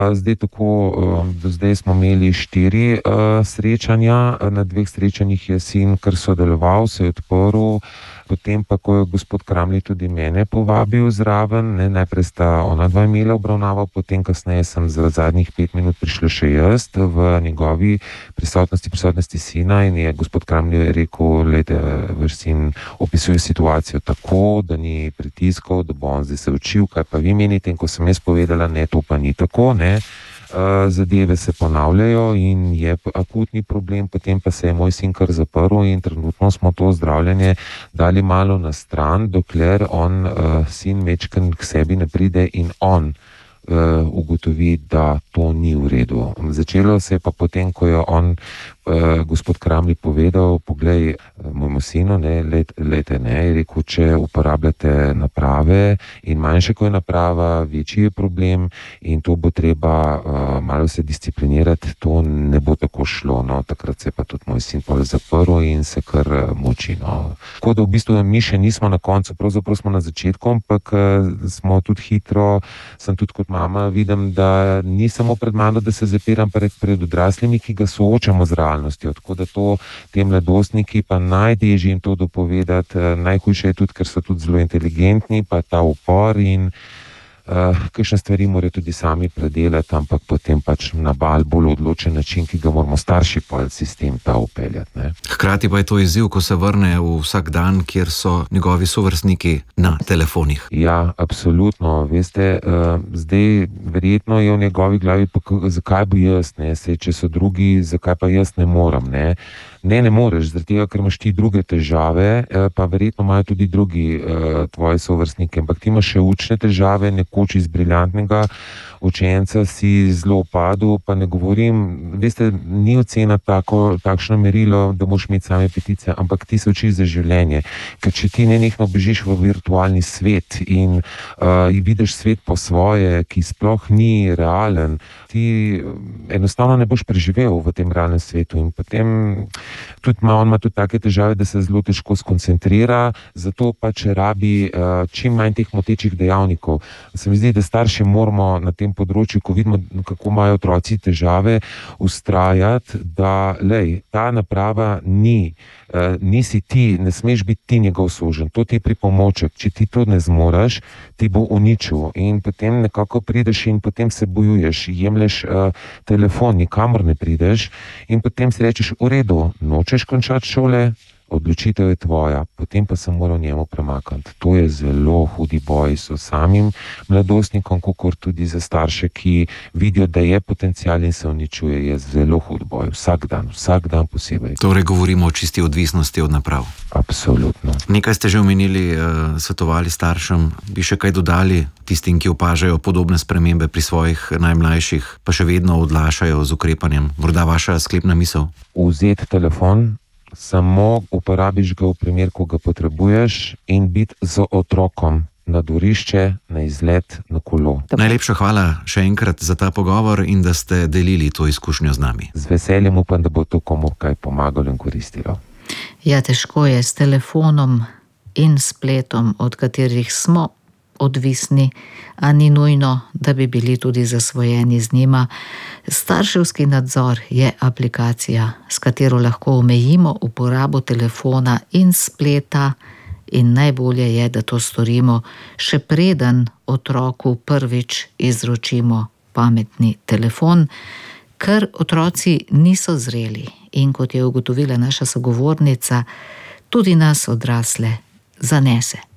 Zdaj tako, do zdaj smo imeli 4 srečanja, na 2 srečanjih je sin kar sodeloval, se je odprl, potem pa, ko je gospod Kramli tudi mene povabil zraven, najprej sta ona dva imela obravnavo, potem kasneje sem za zadnjih 5 minut prišla še jaz v njegovi prisotnosti sina in je gospod Kramli rekel, glejte, vaš sin opisuje situacijo tako, da ni pritiskov, da bo on zdaj se učil, kaj pa vi menite, in ko sem jaz povedala, ne, to pa ni tako, ne. Zadeve se ponavljajo in je akutni problem, potem pa se je moj sin kar zaprl in trenutno smo to zdravljenje dali malo na stran, dokler on, sin mečken k sebi ne pride in on ugotovi, da to ni v redu. Začelo se je pa potem, ko je on, gospod Kramli, povedal, poglej, mojemu sinu, lejte, je rekel, če uporabljate naprave in manjše, ko je naprava, večji je problem in to bo treba malo se disciplinirati, to ne bo tako šlo, no, takrat se je pa tudi moj sin pol zaprl in se kar muči, no. Tako da v bistvu mi še nismo na koncu, pravzaprav smo na začetku, ampak smo tudi hitro, sem tudi kot mama, vidim, da ni samo pred mano, da se zapiram pred odraslimi, ki ga soočamo z realnostjo, tako da to te mladostniki pa najtežje jim to dopovedati, najhujše je tudi, ker so tudi zelo inteligentni, pa ta upor in kakšne stvari morajo tudi sami predelati, ampak potem pač na bolj odločen način, ki ga moramo starši pol sistem ta upeljati, ne. Hkrati pa je to izziv, ko se vrne v vsak dan, kjer so njegovi sovrstniki na telefonih. Ja, absolutno, veste, zdaj verjetno je v njegovi glavi, pa zakaj bi jaz, ne, saj če so drugi, zakaj pa jaz ne morem, ne. Ne moreš, zaradi tega, ker imaš ti druge težave, pa verjetno imajo tudi drugi tvoji sovrstniki, ampak ti imaš še učne težave, nekoč iz briljantnega učenca si zelo upadel, pa ne govorim, veste, ni ocena takšno merilo, da moraš imeti same petice, ampak ti se učiš za življenje, ker če ti nenehno bežiš v virtualni svet in vidiš svet po svoje, ki sploh ni realen, ti enostavno ne boš preživel v tem realnem svetu in potem tudi on ima tudi take težave, da se zelo težko skoncentrira, zato pač rabi čim manj teh motečih dejavnikov. Se mi zdi, da starši moramo na tem področju, ko vidimo, kako imajo otroci težave, vztrajati, da ta naprava nisi ti, ne smeš biti ti njegov suženj, to ti je pripomoček, če ti to ne zmoreš, ti bo uničil in potem nekako prideš in potem se bojuješ, jemlješ telefon, nikamor ne prideš in potem si rečeš, v redu, nočeš končati šole, odločitev je tvoja, potem pa se mora njemu premakniti. To je zelo hudi boj s samim mladostnikom, kakor tudi za starše, ki vidijo, da je potencial in se uničuje, je zelo hud boj, vsak dan posebej. Torej govorimo o čisti odvisnosti od naprav. Absolutno. Nekaj ste že omenili, svetovali staršem, bi še kaj dodali tistim, ki opažajo podobne spremembe pri svojih najmlajših, pa še vedno odlašajo z ukrepanjem? Morda vaša sklepna misel? Vzeti telefon, samo uporabiš ga v primer, ko ga potrebuješ in biti z otrokom na dvorišče, na izlet, na kolo. Najlepša hvala še enkrat za ta pogovor in da ste delili to izkušnjo z nami. Z veseljem upam, da bo to komu kaj pomagalo in koristilo. Ja, težko je s telefonom in spletom, od katerih smo odvisni, a ni nujno, da bi bili tudi zasvojeni z njima. Starševski nadzor je aplikacija, s katero lahko omejimo uporabo telefona in spleta in najbolje je, da to storimo še preden otroku prvič izročimo pametni telefon, ker otroci niso zreli in kot je ugotovila naša sogovornica, tudi nas odrasle zanese.